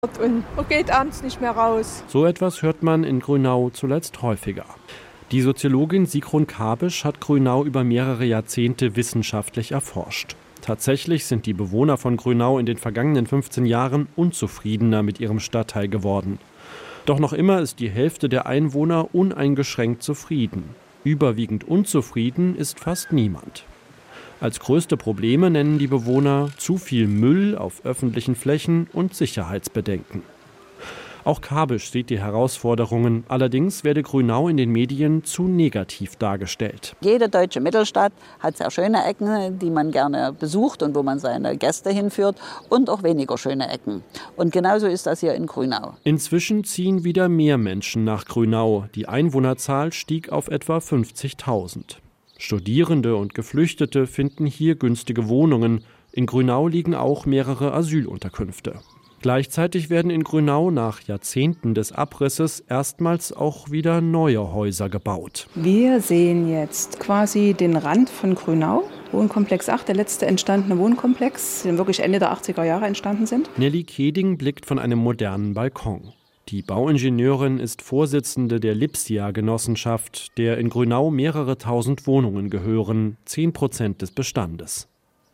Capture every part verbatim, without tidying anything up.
Und man geht abends nicht mehr raus. So etwas hört man in Grünau zuletzt häufiger. Die Soziologin Sigrun Kabisch hat Grünau über mehrere Jahrzehnte wissenschaftlich erforscht. Tatsächlich sind die Bewohner von Grünau in den vergangenen fünfzehn Jahren unzufriedener mit ihrem Stadtteil geworden. Doch noch immer ist die Hälfte der Einwohner uneingeschränkt zufrieden. Überwiegend unzufrieden ist fast niemand. Als größte Probleme nennen die Bewohner zu viel Müll auf öffentlichen Flächen und Sicherheitsbedenken. Auch Kabisch sieht die Herausforderungen, allerdings werde Grünau in den Medien zu negativ dargestellt. Jede deutsche Mittelstadt hat sehr schöne Ecken, die man gerne besucht und wo man seine Gäste hinführt, und auch weniger schöne Ecken. Und genauso ist das hier in Grünau. Inzwischen ziehen wieder mehr Menschen nach Grünau. Die Einwohnerzahl stieg auf etwa fünfzigtausend. Studierende und Geflüchtete finden hier günstige Wohnungen. In Grünau liegen auch mehrere Asylunterkünfte. Gleichzeitig werden in Grünau nach Jahrzehnten des Abrisses erstmals auch wieder neue Häuser gebaut. Wir sehen jetzt quasi den Rand von Grünau. Wohnkomplex acht, der letzte entstandene Wohnkomplex, der wirklich Ende der achtziger Jahre entstanden sind. Nelly Keding blickt von einem modernen Balkon. Die Bauingenieurin ist Vorsitzende der Lipsia-Genossenschaft, der in Grünau mehrere tausend Wohnungen gehören, zehn Prozent des Bestandes.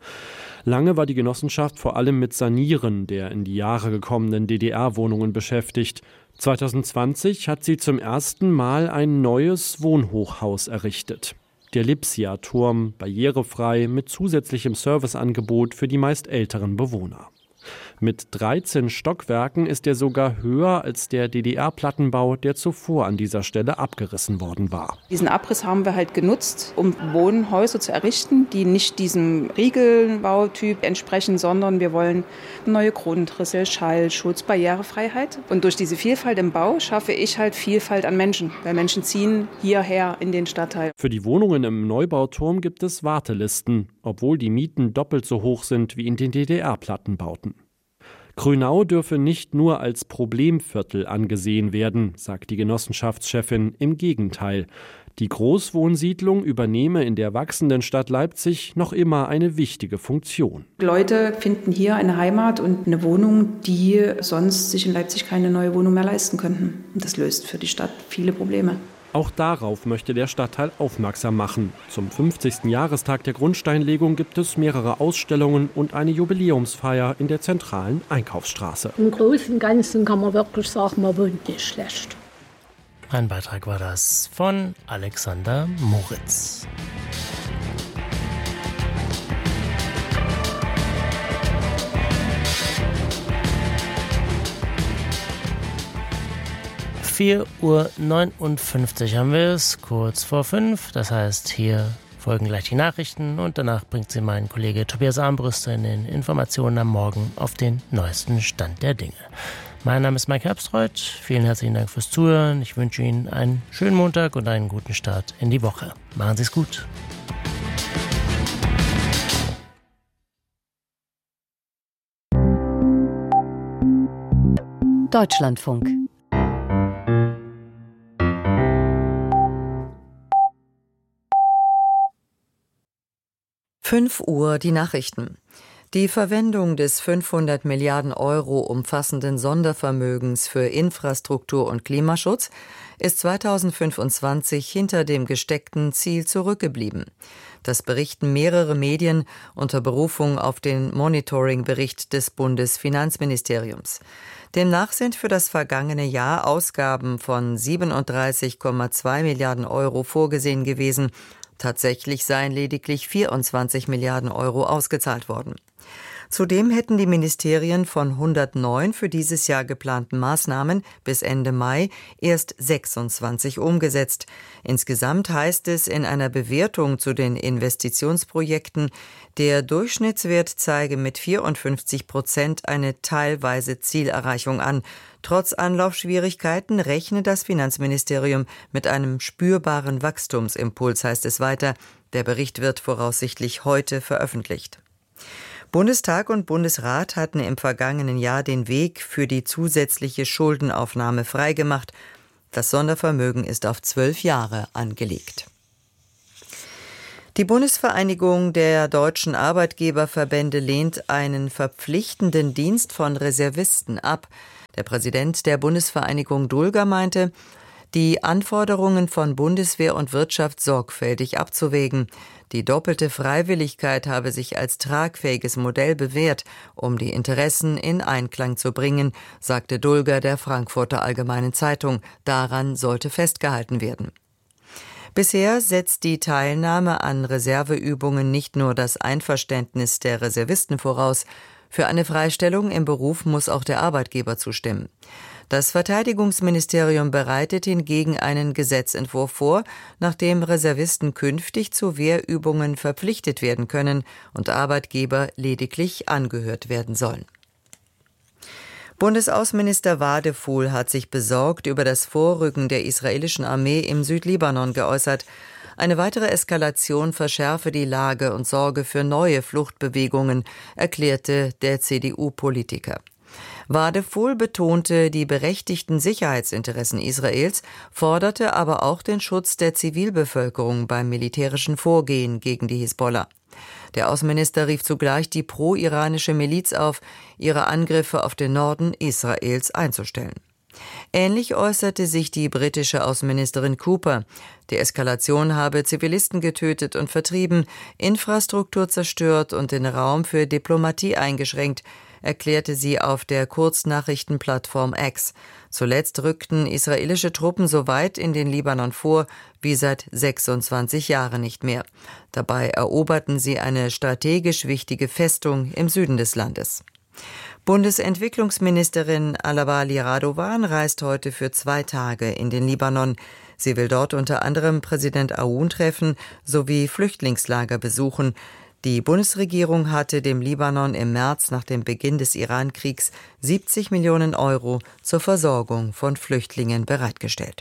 Lange war die Genossenschaft vor allem mit Sanieren der in die Jahre gekommenen D D R-Wohnungen beschäftigt. zwanzig zwanzig hat sie zum ersten Mal ein neues Wohnhochhaus errichtet. Der Lipsia-Turm, barrierefrei mit zusätzlichem Serviceangebot für die meist älteren Bewohner. Mit dreizehn Stockwerken ist er sogar höher als der D D R-Plattenbau, der zuvor an dieser Stelle abgerissen worden war. Diesen Abriss haben wir halt genutzt, um Wohnhäuser zu errichten, die nicht diesem Riegelbautyp entsprechen, sondern wir wollen neue Grundrisse, Schallschutz, Barrierefreiheit. Und durch diese Vielfalt im Bau schaffe ich halt Vielfalt an Menschen, weil Menschen ziehen hierher in den Stadtteil. Für die Wohnungen im Neubauturm gibt es Wartelisten, obwohl die Mieten doppelt so hoch sind wie in den D D R-Plattenbauten. Grünau dürfe nicht nur als Problemviertel angesehen werden, sagt die Genossenschaftschefin. Im Gegenteil. Die Großwohnsiedlung übernehme in der wachsenden Stadt Leipzig noch immer eine wichtige Funktion. Leute finden hier eine Heimat und eine Wohnung, die sonst sich in Leipzig keine neue Wohnung mehr leisten könnten. Und das löst für die Stadt viele Probleme. Auch darauf möchte der Stadtteil aufmerksam machen. Zum fünfzigsten Jahrestag der Grundsteinlegung gibt es mehrere Ausstellungen und eine Jubiläumsfeier in der zentralen Einkaufsstraße. Im Großen und Ganzen kann man wirklich sagen, man wohnt nicht schlecht. Ein Beitrag war das von Alexander Moritz. vier Uhr neunundfünfzig haben wir es, kurz vor fünf. Das heißt, hier folgen gleich die Nachrichten und danach bringt sie mein Kollege Tobias Armbruster in den Informationen am Morgen auf den neuesten Stand der Dinge. Mein Name ist Mike Herbstreuth. Vielen herzlichen Dank fürs Zuhören. Ich wünsche Ihnen einen schönen Montag und einen guten Start in die Woche. Machen Sie es gut. Deutschlandfunk. fünf Uhr die Nachrichten. Die Verwendung des fünfhundert Milliarden Euro umfassenden Sondervermögens für Infrastruktur und Klimaschutz ist zweitausendfünfundzwanzig hinter dem gesteckten Ziel zurückgeblieben. Das berichten mehrere Medien unter Berufung auf den Monitoring-Bericht des Bundesfinanzministeriums. Demnach sind für das vergangene Jahr Ausgaben von siebenunddreißig Komma zwei Milliarden Euro vorgesehen gewesen. Tatsächlich seien lediglich vierundzwanzig Milliarden Euro ausgezahlt worden. Zudem hätten die Ministerien von hundertneun für dieses Jahr geplanten Maßnahmen bis Ende Mai erst sechsundzwanzig umgesetzt. Insgesamt heißt es in einer Bewertung zu den Investitionsprojekten, der Durchschnittswert zeige mit vierundfünfzig Prozent eine teilweise Zielerreichung an. Trotz Anlaufschwierigkeiten rechne das Finanzministerium mit einem spürbaren Wachstumsimpuls, heißt es weiter. Der Bericht wird voraussichtlich heute veröffentlicht. Bundestag und Bundesrat hatten im vergangenen Jahr den Weg für die zusätzliche Schuldenaufnahme freigemacht. Das Sondervermögen ist auf zwölf Jahre angelegt. Die Bundesvereinigung der deutschen Arbeitgeberverbände lehnt einen verpflichtenden Dienst von Reservisten ab. Der Präsident der Bundesvereinigung Dulger meinte, die Anforderungen von Bundeswehr und Wirtschaft sorgfältig abzuwägen. Die doppelte Freiwilligkeit habe sich als tragfähiges Modell bewährt, um die Interessen in Einklang zu bringen, sagte Dulger der Frankfurter Allgemeinen Zeitung. Daran sollte festgehalten werden. Bisher setzt die Teilnahme an Reserveübungen nicht nur das Einverständnis der Reservisten voraus. Für eine Freistellung im Beruf muss auch der Arbeitgeber zustimmen. Das Verteidigungsministerium bereitet hingegen einen Gesetzentwurf vor, nach dem Reservisten künftig zu Wehrübungen verpflichtet werden können und Arbeitgeber lediglich angehört werden sollen. Bundesaußenminister Wadephul hat sich besorgt über das Vorrücken der israelischen Armee im Südlibanon geäußert. Eine weitere Eskalation verschärfe die Lage und sorge für neue Fluchtbewegungen, erklärte der C D U-Politiker. Wadephul betonte die berechtigten Sicherheitsinteressen Israels, forderte aber auch den Schutz der Zivilbevölkerung beim militärischen Vorgehen gegen die Hisbollah. Der Außenminister rief zugleich die pro-iranische Miliz auf, ihre Angriffe auf den Norden Israels einzustellen. Ähnlich äußerte sich die britische Außenministerin Cooper. Die Eskalation habe Zivilisten getötet und vertrieben, Infrastruktur zerstört und den Raum für Diplomatie eingeschränkt, erklärte sie auf der Kurznachrichtenplattform X. Zuletzt rückten israelische Truppen so weit in den Libanon vor wie seit sechsundzwanzig Jahren nicht mehr. Dabei eroberten sie eine strategisch wichtige Festung im Süden des Landes. Bundesentwicklungsministerin Alawali Radovan reist heute für zwei Tage in den Libanon. Sie will dort unter anderem Präsident Aoun treffen sowie Flüchtlingslager besuchen. Die Bundesregierung hatte dem Libanon im März nach dem Beginn des Irankriegs siebzig Millionen Euro zur Versorgung von Flüchtlingen bereitgestellt.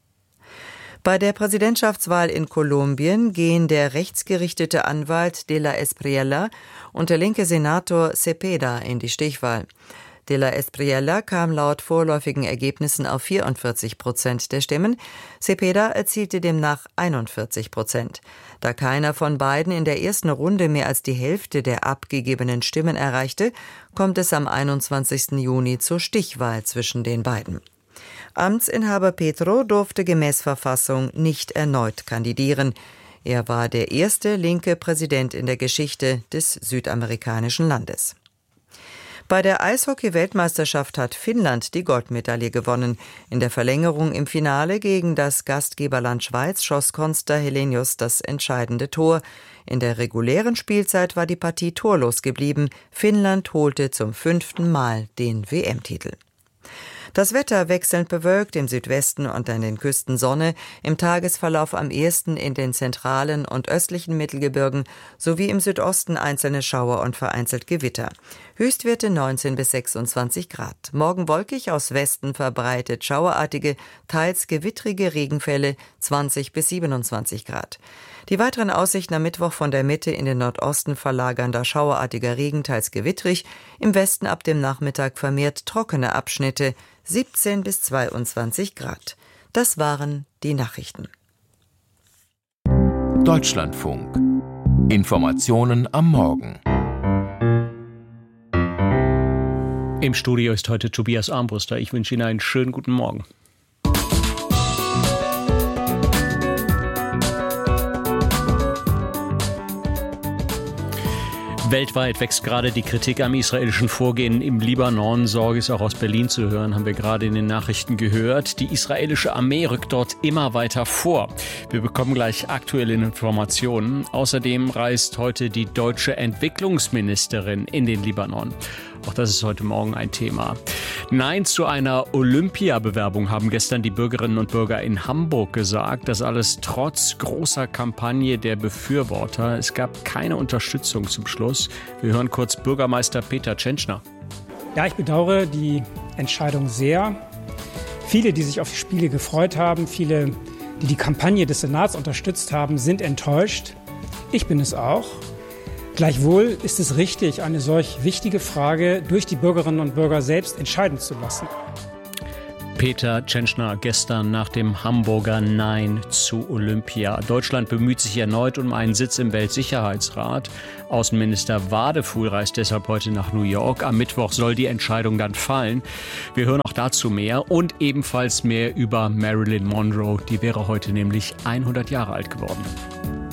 Bei der Präsidentschaftswahl in Kolumbien gehen der rechtsgerichtete Anwalt De La Espriella und der linke Senator Cepeda in die Stichwahl. De La Espriella kam laut vorläufigen Ergebnissen auf vierundvierzig Prozent der Stimmen. Cepeda erzielte demnach einundvierzig Prozent. Da keiner von beiden in der ersten Runde mehr als die Hälfte der abgegebenen Stimmen erreichte, kommt es am einundzwanzigsten Juni zur Stichwahl zwischen den beiden. Amtsinhaber Petro durfte gemäß Verfassung nicht erneut kandidieren. Er war der erste linke Präsident in der Geschichte des südamerikanischen Landes. Bei der Eishockey-Weltmeisterschaft hat Finnland die Goldmedaille gewonnen. In der Verlängerung im Finale gegen das Gastgeberland Schweiz schoss Konsta Helenius das entscheidende Tor. In der regulären Spielzeit war die Partie torlos geblieben. Finnland holte zum fünften Mal den W M-Titel. Das Wetter wechselnd bewölkt, im Südwesten und an den Küsten Sonne, im Tagesverlauf am ehesten in den zentralen und östlichen Mittelgebirgen sowie im Südosten einzelne Schauer und vereinzelt Gewitter. Höchstwerte neunzehn bis sechsundzwanzig Grad. Morgen wolkig, aus Westen verbreitet schauerartige, teils gewittrige Regenfälle, zwanzig bis siebenundzwanzig Grad. Die weiteren Aussichten am Mittwoch von der Mitte in den Nordosten verlagernder schauerartiger Regen, teils gewittrig, im Westen ab dem Nachmittag vermehrt trockene Abschnitte, siebzehn bis zweiundzwanzig Grad. Das waren die Nachrichten. Deutschlandfunk. Informationen am Morgen. Im Studio ist heute Tobias Armbruster. Ich wünsche Ihnen einen schönen guten Morgen. Weltweit wächst gerade die Kritik am israelischen Vorgehen im Libanon. Sorge ist auch aus Berlin zu hören, haben wir gerade in den Nachrichten gehört. Die israelische Armee rückt dort immer weiter vor. Wir bekommen gleich aktuelle Informationen. Außerdem reist heute die deutsche Entwicklungsministerin in den Libanon. Auch das ist heute Morgen ein Thema. Nein zu einer Olympiabewerbung haben gestern die Bürgerinnen und Bürger in Hamburg gesagt. Das alles trotz großer Kampagne der Befürworter. Es gab keine Unterstützung zum Schluss. Wir hören kurz Bürgermeister Peter Tschentschner. Ja, ich bedauere die Entscheidung sehr. Viele, die sich auf die Spiele gefreut haben, viele, die die Kampagne des Senats unterstützt haben, sind enttäuscht. Ich bin es auch. Gleichwohl ist es richtig, eine solch wichtige Frage durch die Bürgerinnen und Bürger selbst entscheiden zu lassen. Peter Tschentschner gestern nach dem Hamburger Nein zu Olympia. Deutschland bemüht sich erneut um einen Sitz im Weltsicherheitsrat. Außenminister Wadefuhl reist deshalb heute nach New York. Am Mittwoch soll die Entscheidung dann fallen. Wir hören auch dazu mehr und ebenfalls mehr über Marilyn Monroe. Die wäre heute nämlich hundert Jahre alt geworden.